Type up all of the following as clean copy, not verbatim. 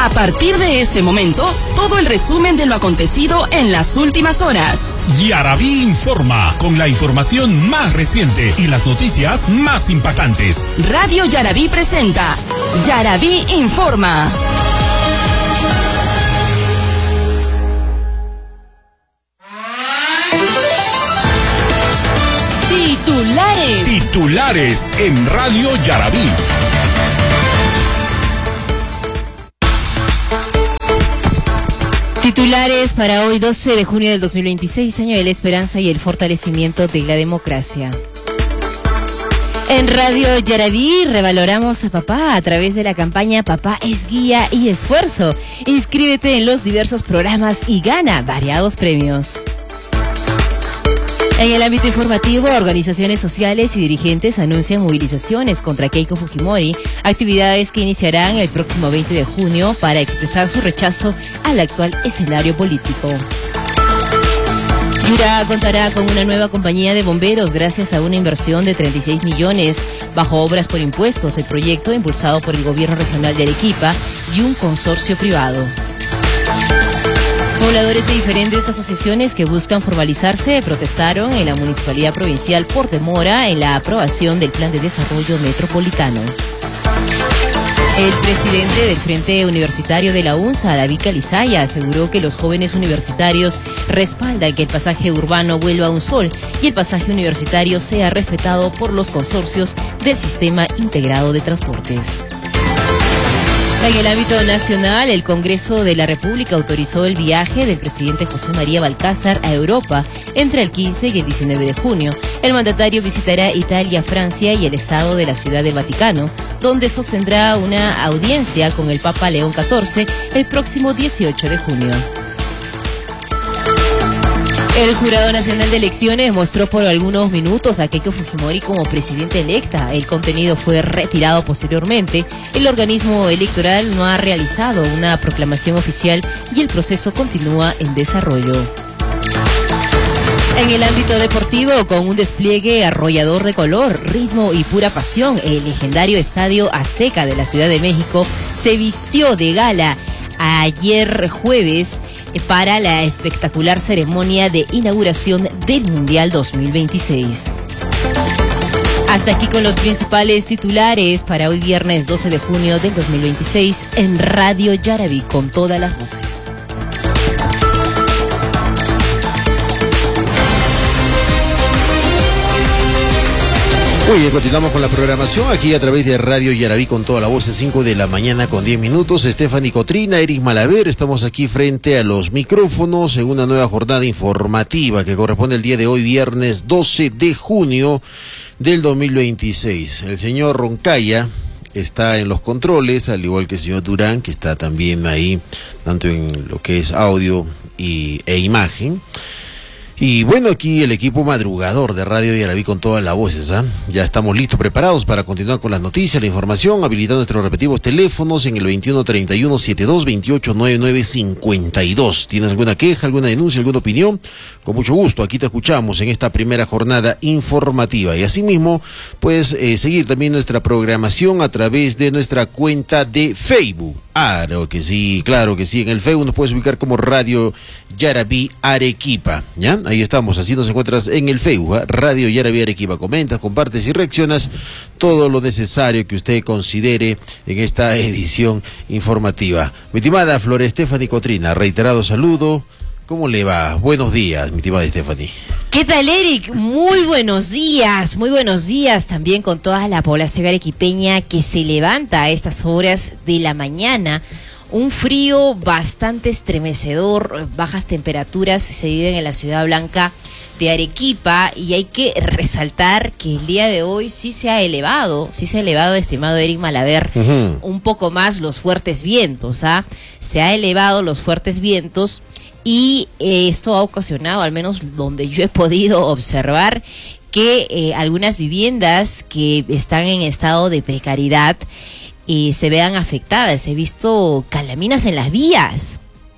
A partir de este momento, todo el resumen de lo acontecido en las últimas horas. Yaraví informa, con la información más reciente y las noticias más impactantes. Radio Yaraví presenta Yaraví informa. Titulares en Radio Yaraví. Titulares para hoy 12 de junio del 2026, año de la esperanza y el fortalecimiento de la democracia. En Radio Yaraví revaloramos a papá a través de la campaña Papá es guía y esfuerzo. Inscríbete en los diversos programas y gana variados premios. En el ámbito informativo, organizaciones sociales y dirigentes anuncian movilizaciones contra Keiko Fujimori, actividades que iniciarán el próximo 20 de junio para expresar su rechazo al actual escenario político. Yura contará con una nueva compañía de bomberos gracias a una inversión de 36 millones bajo obras por impuestos, el proyecto impulsado por el gobierno regional de Arequipa y un consorcio privado. Pobladores de diferentes asociaciones que buscan formalizarse protestaron en la Municipalidad Provincial por demora en la aprobación del Plan de Desarrollo Metropolitano. El presidente del Frente Universitario de la UNSA, David Calizaya, aseguró que los jóvenes universitarios respaldan que el pasaje urbano vuelva a un sol y el pasaje universitario sea respetado por los consorcios del Sistema Integrado de Transportes. En el ámbito nacional, el Congreso de la República autorizó el viaje del presidente José María Balcázar a Europa entre el 15 y el 19 de junio. El mandatario visitará Italia, Francia y el Estado de la Ciudad del Vaticano, donde sostendrá una audiencia con el Papa León XIV el próximo 18 de junio. El Jurado Nacional de Elecciones mostró por algunos minutos a Keiko Fujimori como presidenta electa. El contenido fue retirado posteriormente. El organismo electoral no ha realizado una proclamación oficial y el proceso continúa en desarrollo. En el ámbito deportivo, con un despliegue arrollador de color, ritmo y pura pasión, el legendario Estadio Azteca de la Ciudad de México se vistió de gala ayer jueves para la espectacular ceremonia de inauguración del Mundial 2026. Hasta aquí con los principales titulares para hoy viernes 12 de junio del 2026 en Radio Yaraví con todas las voces. Muy bien, continuamos con la programación aquí a través de Radio Yaraví con toda la voz, 5 de la mañana con 10 minutos. Stephanie Cotrina, Eric Malaver, estamos aquí frente a los micrófonos en una nueva jornada informativa que corresponde el día de hoy, viernes 12 de junio del 2026. El señor Roncaya está en los controles, al igual que el señor Durán, que está también ahí, tanto en lo que es audio e imagen. Y bueno, aquí el equipo madrugador de Radio Yaraví con todas las voces, ¿ah? Ya estamos listos, preparados para continuar con las noticias, la información, habilitando nuestros respectivos teléfonos en el 2131-7228-9952. ¿Tienes alguna queja, alguna denuncia, alguna opinión? Con mucho gusto, aquí te escuchamos en esta primera jornada informativa. Y asimismo, puedes seguir también nuestra programación a través de nuestra cuenta de Facebook. Claro que sí, en el Facebook nos puedes ubicar como Radio Yaraví Arequipa, ¿ya? Ahí estamos, así nos encuentras en el Facebook, ¿eh? Radio Yaraví Arequipa. Comentas, compartes y reaccionas todo lo necesario que usted considere en esta edición informativa. Mi estimada Flor Stephanie Cotrina, reiterado saludo. ¿Cómo le va? Buenos días, mi estimada Stephanie. ¿Qué tal, Eric? Muy buenos días también con toda la población arequipeña que se levanta a estas horas de la mañana. Un frío bastante estremecedor, bajas temperaturas se viven en la ciudad blanca de Arequipa y hay que resaltar que el día de hoy sí se ha elevado, estimado Eric Malaver, un poco más los fuertes vientos, se ha elevado los fuertes vientos. Y esto ha ocasionado, al menos donde yo he podido observar, que algunas viviendas que están en estado de precariedad se vean afectadas. He visto calaminas en las vías.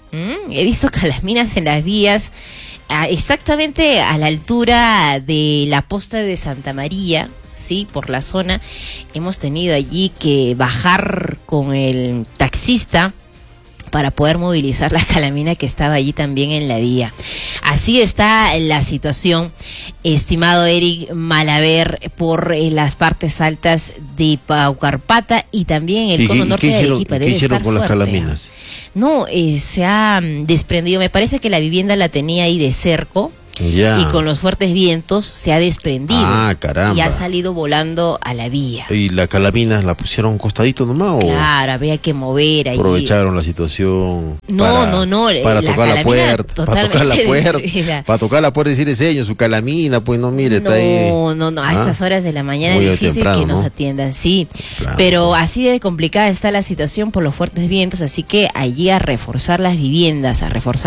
Exactamente a la altura de la posta de Santa María, sí, por la zona. Hemos tenido allí que bajar con el taxista para poder movilizar la calamina que estaba allí también en la vía. Así está la situación, estimado Eric Malaver, por las partes altas de Paucarpata y también el cono norte de Arequipa. ¿Qué hicieron con las calaminas? No, se ha desprendido, me parece que la vivienda la tenía ahí de cerco. Ya. Y con los fuertes vientos se ha desprendido. Caramba. Y ha salido volando a la vía. ¿Y la calamina la pusieron un costadito nomás? Claro, habría que mover ahí. Aprovecharon la situación. No. Para tocar la puerta. Para tocar la puerta. Para tocar la puerta y decirle, señor, su calamina, pues no, mire, está ahí. No, a estas horas de la mañana muy es difícil temprano, que nos ¿no? atiendan, sí. Claro. Pero así de complicada está la situación por los fuertes vientos, así que allí a reforzar las viviendas,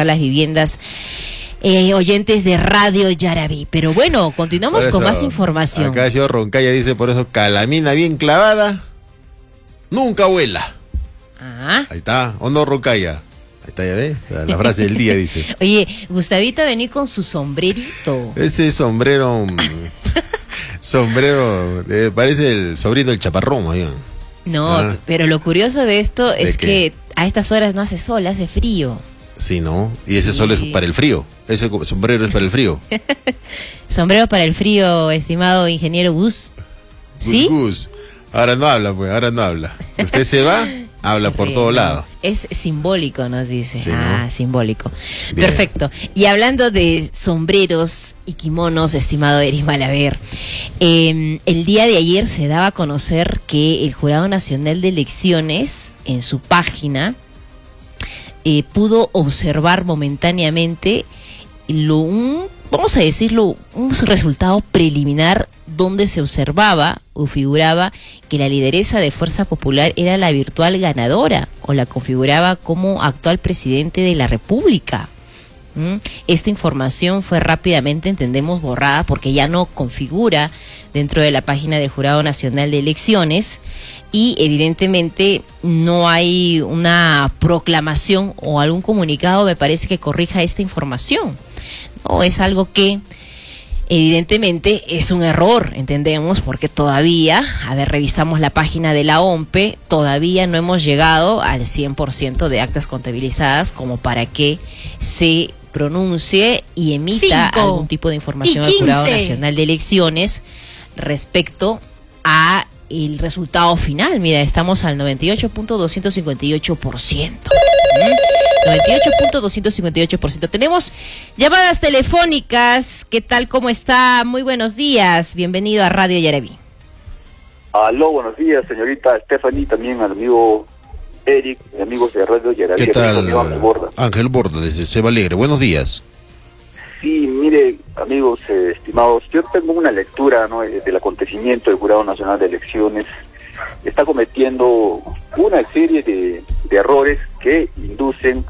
oyentes de Radio Yaraví. Pero bueno, continuamos con más información. Acá el señor Roncaya dice, por eso, calamina bien clavada nunca vuela. Ahí está, ¿o no, Roncaya? Ahí está, ya ve, la frase del día dice. Oye, Gustavito, vení con su sombrerito. Ese sombrero parece el sobrino del Chaparrón, oigan. No, pero lo curioso de esto es que a estas horas no hace sol, hace frío. Sí, ¿no? Y ese sol es para el frío. Ese sombrero es para el frío. Sombrero para el frío, estimado ingeniero Gus. ¿Sí? Gus. Ahora no habla, pues, ahora no habla. Usted se va, habla por todo lado. Es simbólico, nos dice. Sí, ¿no? Simbólico. Bien. Perfecto. Y hablando de sombreros y kimonos, estimado Eric Malaver, el día de ayer se daba a conocer que el Jurado Nacional de Elecciones, en su página, pudo observar momentáneamente vamos a decirlo, un resultado preliminar donde se observaba o figuraba que la lideresa de Fuerza Popular era la virtual ganadora o la configuraba como actual presidente de la República. Esta información fue rápidamente, entendemos, borrada porque ya no configura dentro de la página del Jurado Nacional de Elecciones y evidentemente no hay una proclamación o algún comunicado, me parece, que corrija esta información. No, es algo que evidentemente es un error, entendemos, porque todavía, revisamos la página de la OMPE, todavía no hemos llegado al 100% de actas contabilizadas como para que se pronuncie y emita algún tipo de información al Jurado Nacional de Elecciones respecto a el resultado final. Mira, estamos al 98.258%. 98.258%. Tenemos llamadas telefónicas. ¿Qué tal? ¿Cómo está? Muy buenos días. Bienvenido a Radio Yaraví. Aló, buenos días, señorita Stephanie, también al amigo Eric, amigos de Radio Yaraví. ¿Qué tal? Ángel Borda. Ángel Borda, desde Seba Alegre. Buenos días. Sí, mire, amigos estimados, yo tengo una lectura, ¿no?, del acontecimiento del Jurado Nacional de Elecciones. Está cometiendo una serie de errores que inducen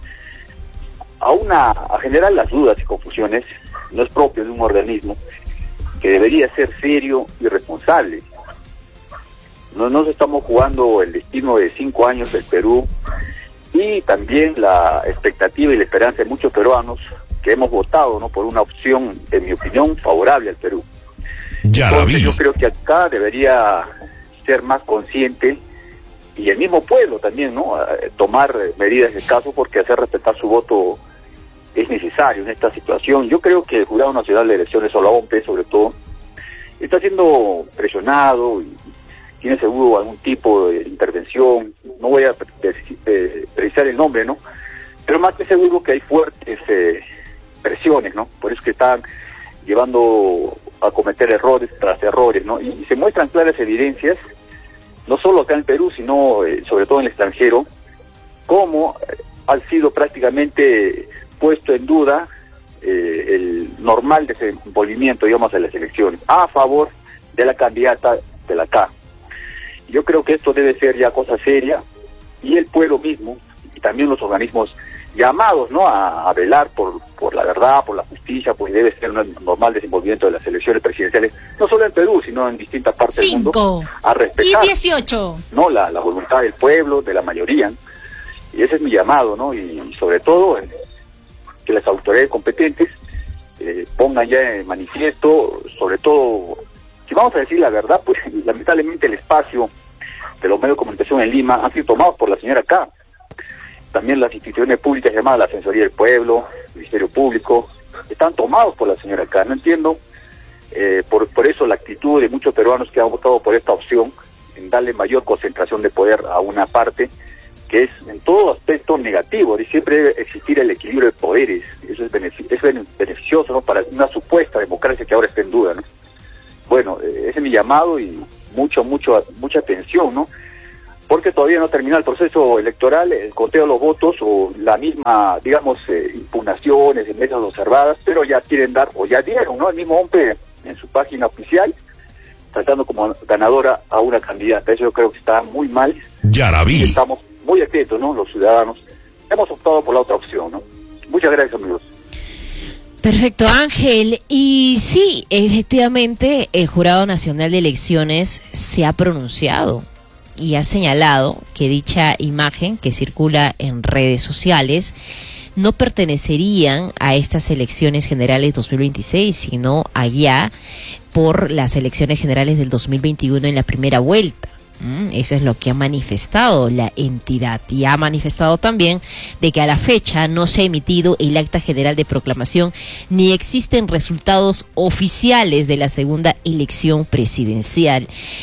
a generar las dudas y confusiones. No es propio de un organismo que debería ser serio y responsable. No nos estamos jugando el destino de 5 años del Perú y también la expectativa y la esperanza de muchos peruanos que hemos votado, ¿no?, por una opción, en mi opinión, favorable al Perú. Entonces, yo creo que acá debería ser más consciente y el mismo pueblo también, ¿no?, tomar medidas de caso, porque hacer respetar su voto es necesario en esta situación. Yo creo que el Jurado Nacional de Elecciones, o la OMPE sobre todo, está siendo presionado y tiene seguro algún tipo de intervención. No voy a precisar el nombre, ¿no?, pero más que seguro que hay fuertes presiones, ¿no? Por eso que están llevando a cometer errores tras errores, ¿no? Y se muestran claras evidencias, no solo acá en Perú, sino sobre todo en el extranjero, cómo ha sido prácticamente puesto en duda el normal desenvolvimiento, digamos, de las elecciones, a favor de la candidata de la K. Yo creo que esto debe ser ya cosa seria, y el pueblo mismo, y también los organismos llamados, ¿no?, a velar por la verdad, por la justicia, pues debe ser un normal desenvolvimiento de las elecciones presidenciales, no solo en Perú, sino en distintas partes del mundo, a respetar, 18. ¿no?, la voluntad del pueblo, de la mayoría. Y ese es mi llamado, ¿no?, y sobre todo que las autoridades competentes pongan ya en manifiesto, sobre todo, si vamos a decir la verdad, pues lamentablemente el espacio de los medios de comunicación en Lima han sido tomados por la señora K. también las instituciones públicas llamadas la Defensoría del Pueblo, el Ministerio Público, están tomados por la señora K. No entiendo por eso la actitud de muchos peruanos que han votado por esta opción, en darle mayor concentración de poder a una parte que es en todo aspecto negativo, y siempre debe existir el equilibrio de poderes. Eso es beneficioso, ¿no?, para una supuesta democracia que ahora está en duda, ¿no? Bueno, ese es mi llamado y mucha atención, ¿no? Porque todavía no termina el proceso electoral, el conteo de los votos o la misma, digamos, impugnaciones en mesas observadas, pero ya quieren dar, o ya dieron, ¿no?, el mismo OMPE en su página oficial, tratando como ganadora a una candidata. Eso yo creo que está muy mal. Yarabí. Estamos muy atentos, ¿no?, los ciudadanos. Hemos optado por la otra opción, ¿no? Muchas gracias, amigos. Perfecto, Ángel. Y sí, efectivamente, el Jurado Nacional de Elecciones se ha pronunciado y ha señalado que dicha imagen que circula en redes sociales no pertenecerían a estas elecciones generales 2026, sino allá por las elecciones generales del 2021 en la primera vuelta. Eso es lo que ha manifestado la entidad, y ha manifestado también de que a la fecha no se ha emitido el acta general de proclamación ni existen resultados oficiales de la segunda elección presidencial.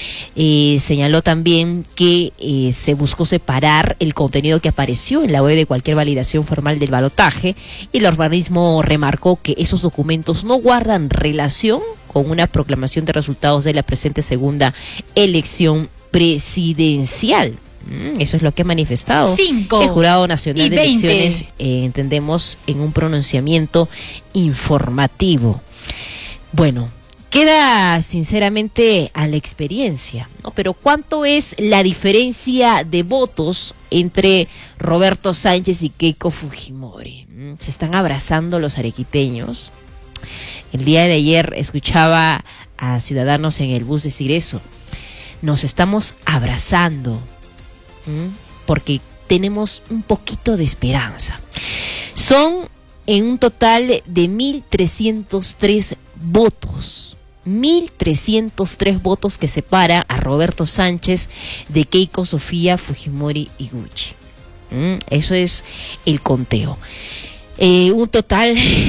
Señaló también que se buscó separar el contenido que apareció en la web de cualquier validación formal del balotaje, y el organismo remarcó que esos documentos no guardan relación con una proclamación de resultados de la presente segunda elección presidencial. Eso es lo que ha manifestado el Jurado Nacional de Elecciones, entendemos, en un pronunciamiento informativo. Bueno, queda sinceramente a la experiencia, ¿no? Pero ¿cuánto es la diferencia de votos entre Roberto Sánchez y Keiko Fujimori? Se están abrazando los arequipeños. El día de ayer escuchaba a ciudadanos en el bus decir eso. Nos estamos abrazando, porque tenemos un poquito de esperanza. Son en un total de 1.303 votos. 1.303 votos que separan a Roberto Sánchez de Keiko Sofía Fujimori Iguchi. Eso es el conteo. Un total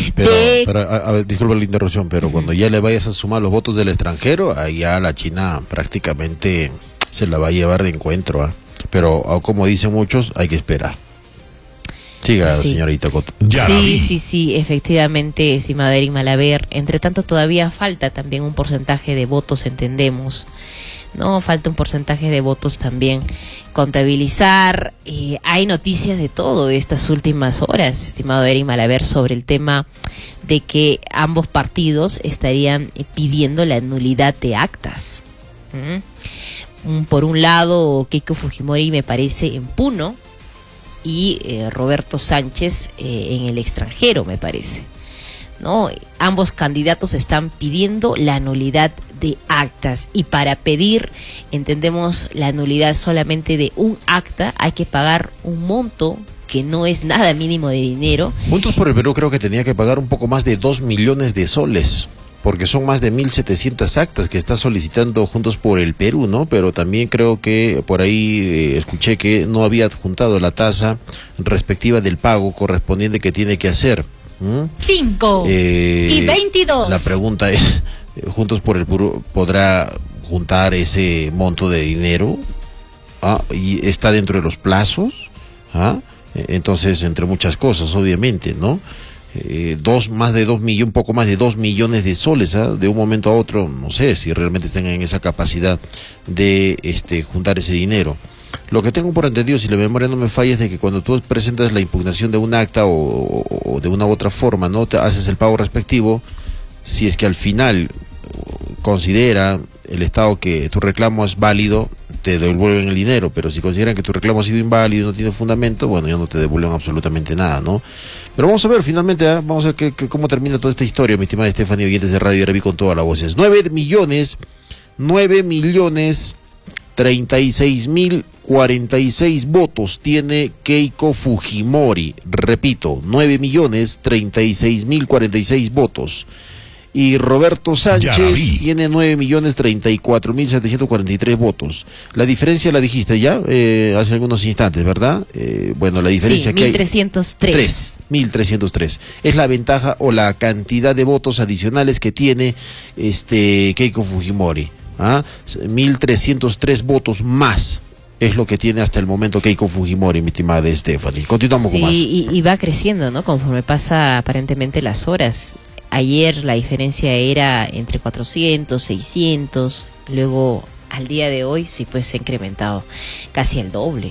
a ver, disculpa la interrupción, pero cuando ya le vayas a sumar los votos del extranjero, ahí ya la China prácticamente se la va a llevar de encuentro, pero como dicen muchos, hay que esperar. Siga, sí, señorita Coto. Sí, efectivamente, estimado Eric Malaver. Entre tanto, todavía falta también un porcentaje de votos, entendemos, ¿no? Falta un porcentaje de votos también contabilizar. Hay noticias de todo estas últimas horas, estimado Eric Malaver, sobre el tema de que ambos partidos estarían pidiendo la nulidad de actas. Por un lado, Keiko Fujimori me parece en Puno y Roberto Sánchez en el extranjero, me parece, ¿no? Ambos candidatos están pidiendo la nulidad de actas, y para pedir, entendemos, la nulidad solamente de un acta hay que pagar un monto que no es nada mínimo de dinero. Juntos por el Perú creo que tenía que pagar un poco más de 2 millones de soles, porque son más de 1.700 actas que está solicitando Juntos por el Perú, ¿no? Pero también creo que por ahí escuché que no había adjuntado la tasa respectiva del pago correspondiente que tiene que hacer. 5:22. La pregunta es, ¿Juntos por el Perú podrá juntar ese monto de dinero? ¿Y está dentro de los plazos? Entonces, entre muchas cosas, obviamente, ¿no? Más de 2 millones, un poco más de 2 millones de soles, de un momento a otro, no sé si realmente tengan esa capacidad de juntar ese dinero. Lo que tengo por entendido, si la memoria no me falla, es de que cuando tú presentas la impugnación de un acta o de una u otra forma, ¿no?, te haces el pago respectivo. Si es que al final considera el Estado que tu reclamo es válido, te devuelven el dinero, pero si consideran que tu reclamo ha sido inválido y no tiene fundamento, bueno, ya no te devuelven absolutamente nada, ¿no? Pero vamos a ver, finalmente, vamos a ver cómo termina toda esta historia, mi estimada Stephanie, oyentes de Radio Yarabí con todas las voces. 9.036.046 votos tiene Keiko Fujimori. Repito, 9.036.046 votos. Y Roberto Sánchez Yaraví. tiene 9.034.743 votos. La diferencia la dijiste ya hace algunos instantes, ¿verdad? Bueno, la diferencia Sí, que hay... 1.303. 1.303. Es la ventaja o la cantidad de votos adicionales que tiene Keiko Fujimori. 1.303 votos más. Es lo que tiene hasta el momento Keiko Fujimori, mi estimada Stephanie. Continuamos con más. Sí, y va creciendo, ¿no? Conforme pasa aparentemente las horas. Ayer la diferencia era entre 400, 600, luego al día de hoy sí pues se ha incrementado casi el doble.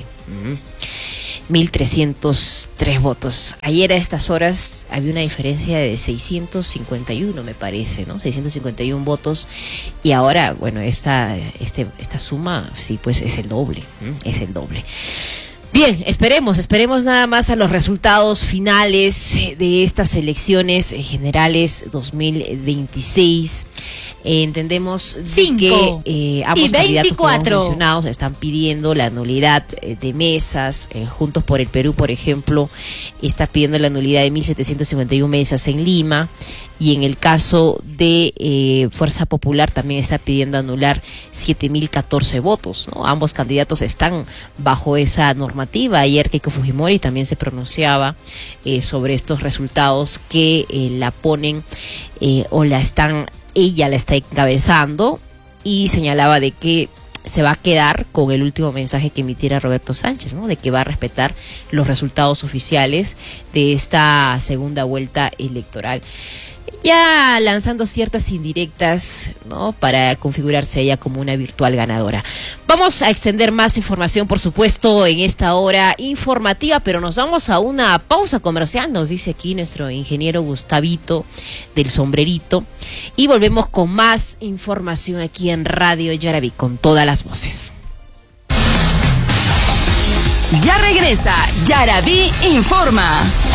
1.303 votos. Ayer a estas horas había una diferencia de 651, me parece, ¿no? 651 votos. Y ahora, bueno, esta suma, sí, pues es el doble. Es el doble. Bien, esperemos nada más a los resultados finales de estas elecciones generales 2026. Entendemos que ambos candidatos mencionados están pidiendo la nulidad de mesas. Juntos por el Perú, por ejemplo, está pidiendo la nulidad de 1.751 mesas en Lima. Y en el caso de Fuerza Popular también está pidiendo anular 7.014 votos, ¿no? Ambos candidatos están bajo esa normativa. Ayer Keiko Fujimori también se pronunciaba sobre estos resultados que la ponen ella la está encabezando, y señalaba de que se va a quedar con el último mensaje que emitiera Roberto Sánchez, ¿no? De que va a respetar los resultados oficiales de esta segunda vuelta electoral. Ya lanzando ciertas indirectas, ¿no? Para configurarse ella como una virtual ganadora. Vamos a extender más información, por supuesto, en esta hora informativa, pero nos vamos a una pausa comercial, nos dice aquí nuestro ingeniero Gustavito del Sombrerito, y volvemos con más información aquí en Radio Yaraví, con todas las voces. Ya regresa Yaraví Informa.